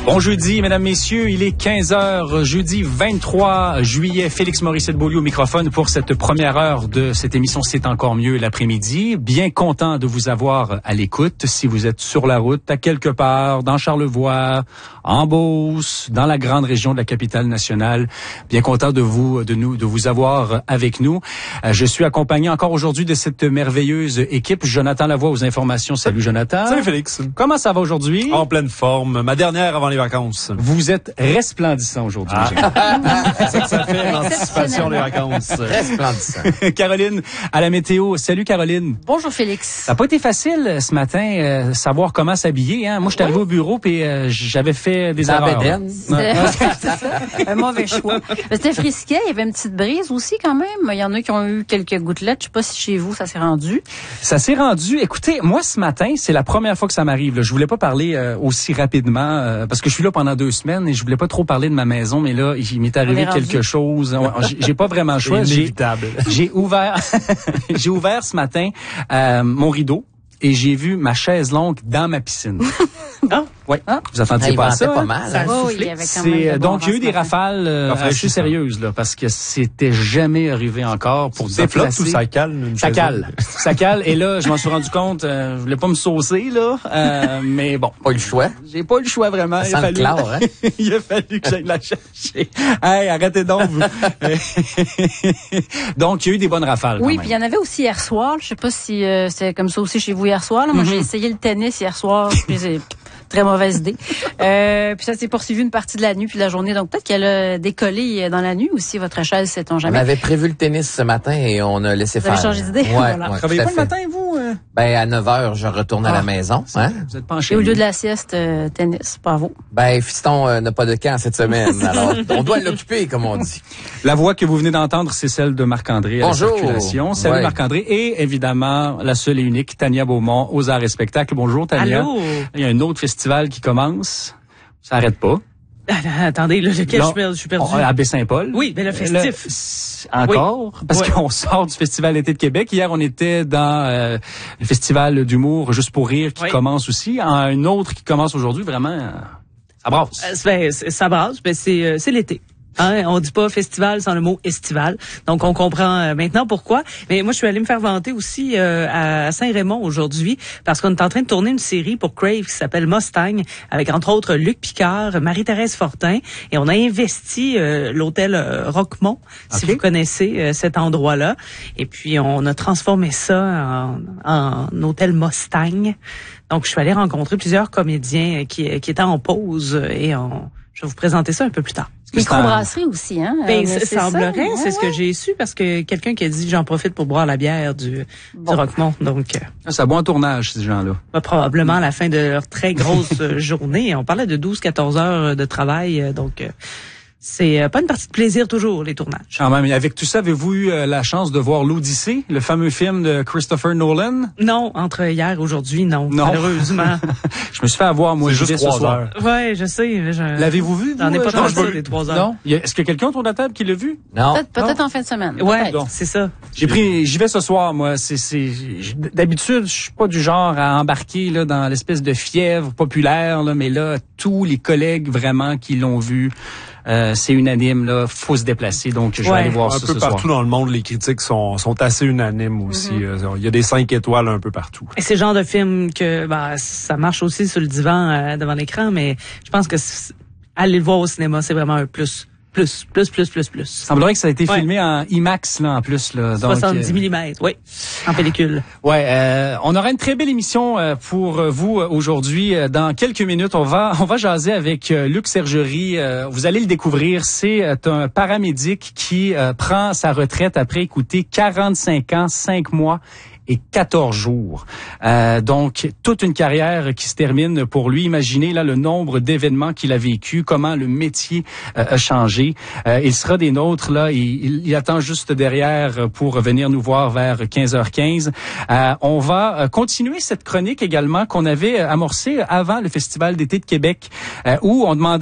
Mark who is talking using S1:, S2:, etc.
S1: Bon jeudi, mesdames, messieurs, il est 15h, jeudi 23 juillet. Félix Morissette-Beaulieu au microphone pour cette première heure de cette émission C'est encore mieux l'après-midi. Bien content de vous avoir à l'écoute. Si vous êtes sur la route, à quelque part, dans Charlevoix, en Beauce, dans la grande région de la capitale nationale, bien content de vous avoir avec nous. Je suis accompagné encore aujourd'hui de cette merveilleuse équipe. Jonathan Lavoie aux informations. Salut Jonathan.
S2: Salut Félix.
S1: Comment ça va aujourd'hui?
S2: En pleine forme. Ma dernière avant les vacances.
S1: Vous êtes resplendissant aujourd'hui.
S2: C'est ça que ça fait, l'anticipation des vacances.
S3: Resplendissant.
S1: Caroline, à la météo. Salut Caroline.
S4: Bonjour Félix.
S1: Ça n'a pas été facile ce matin, savoir comment s'habiller. Hein? Moi, je suis arrivé au bureau et j'avais fait des erreurs.
S4: Un mauvais choix. C'était frisquet, il y avait une petite brise aussi quand même. Il y en a qui ont eu quelques gouttelettes. Je sais pas si chez vous, ça s'est rendu.
S1: Ça s'est rendu. Écoutez, moi, ce matin, c'est la première fois que ça m'arrive. Je voulais pas parler aussi rapidement parce que je suis là pendant 2 semaines et je voulais pas trop parler de ma maison, mais là, il m'est arrivé quelque chose. Ouais, j'ai pas vraiment le choix.
S2: C'est inévitable.
S1: J'ai ouvert ce matin mon rideau et j'ai vu ma chaise longue dans ma piscine.
S4: Ah.
S1: Oui, vous attendiez pas à ça.
S3: Pas mal.
S4: Ça va, oui, il y avait quand même
S1: donc il y a eu des rafales assez sérieuses là, parce que c'était jamais arrivé encore pour
S2: ça flotte ou ça cale
S1: ça cale. Et là, je m'en suis rendu compte, je voulais pas me saucer là, mais bon.
S3: Pas eu le choix.
S1: J'ai pas eu le choix vraiment.
S3: Ça sent le clair, hein?
S1: Il a fallu que j'aille la chercher. Hey, arrêtez donc vous. Donc il y a eu des bonnes rafales.
S4: Oui, puis il y en avait aussi hier soir. Je sais pas si c'est comme ça aussi chez vous hier soir. Là. Moi, j'ai essayé le tennis hier soir. Puis c'est très mauvaise idée. Puis ça s'est poursuivi une partie de la nuit puis de la journée. Donc peut-être qu'elle a décollé dans la nuit aussi, votre chaise, sait-on jamais.
S3: On avait prévu le tennis ce matin et on a laissé faire.
S4: Vous avez changé d'idée?
S3: Ouais,
S4: Voilà.
S3: ouais,
S1: Travaillez pas le matin, vous?
S3: Ben, à 9h, je retourne à la maison. Hein?
S1: Vous êtes penché.
S4: Et au lieu de la sieste, tennis, bravo.
S3: Ben, fiston n'a pas de camp cette semaine. Alors, on doit l'occuper, comme on dit.
S1: La voix que vous venez d'entendre, c'est celle de Marc-André à
S3: Bonjour.
S1: la circulation. Salut Marc-André. Et évidemment, la seule et unique Tania Beaumont aux arts et spectacles. Bonjour Tania.
S5: Allô.
S1: Il y a un autre festival qui commence. Ça arrête pas.
S5: Attendez, là, lequel je suis perdu?
S1: À Baie-Saint-Paul.
S5: Oui, mais le festif.
S1: Encore, parce qu'on sort du Festival d'été de Québec. Hier, on était dans le Festival d'humour Juste pour rire qui commence aussi. Un autre qui commence aujourd'hui, vraiment, ça brasse.
S5: Ça brasse, c'est l'été. Hein, on dit pas festival sans le mot estival. Donc, on comprend maintenant pourquoi. Mais moi, je suis allée me faire vanter aussi à Saint-Raymond aujourd'hui parce qu'on est en train de tourner une série pour Crave qui s'appelle Mustang avec, entre autres, Luc Picard, Marie-Thérèse Fortin. Et on a investi l'hôtel Roquemont, si vous connaissez cet endroit-là. Et puis, on a transformé ça en hôtel Mustang. Donc, je suis allée rencontrer plusieurs comédiens qui étaient en pause et je vais vous présenter ça un peu plus tard.
S4: Microbrasserie aussi, hein?
S5: Ben, semblerait, c'est ce que j'ai su parce que quelqu'un qui a dit j'en profite pour boire la bière du Roquemont. Donc,
S1: ça boit en tournage, ces gens-là.
S5: Probablement à la fin de leur très grosse journée. On parlait de 12-14 heures de travail, donc c'est pas une partie de plaisir toujours, les tournages.
S1: Quand même, et avec tout ça, avez-vous eu la chance de voir l'Odyssée, le fameux film de Christopher Nolan?
S5: Non, entre hier et aujourd'hui, non. Malheureusement.
S1: Je me suis fait avoir, moi,
S2: c'est juste 3 heures.
S5: Ouais, je sais.
S1: L'avez-vous vu?
S5: J'en ai pas tant ça, les 3 heures.
S1: Non? Est-ce qu'il y a quelqu'un autour de la table qui l'a vu?
S3: Non.
S4: Peut-être en fin de semaine.
S5: Ouais, c'est ça.
S1: J'y vais ce soir, moi. D'habitude, je suis pas du genre à embarquer là dans l'espèce de fièvre populaire, là, mais là, tous les collègues vraiment qui l'ont vu, c'est unanime, là, faut se déplacer, donc je vais aller voir ça ce soir.
S2: Un peu partout dans le monde, les critiques sont assez unanimes aussi. Il y a des 5 étoiles un peu partout.
S5: Et c'est le genre de film que ça marche aussi sur le divan devant l'écran, mais je pense que aller le voir au cinéma, c'est vraiment un plus. Il
S1: semblerait que ça a été filmé en IMAX, là, en plus, là. Donc,
S5: 70 mm, oui, en pellicule.
S1: Ouais, on aura une très belle émission pour vous aujourd'hui. Dans quelques minutes, on va jaser avec Luc Sergerie. Vous allez le découvrir. C'est un paramédic qui prend sa retraite après écouter 45 ans, 5 mois et 14 jours. Donc, toute une carrière qui se termine pour lui. Imaginez là le nombre d'événements qu'il a vécu, comment le métier a changé. Il sera des nôtres, là. Il attend juste derrière pour venir nous voir vers 15h15. On va continuer cette chronique également qu'on avait amorcée avant le Festival d'été de Québec, où on demandait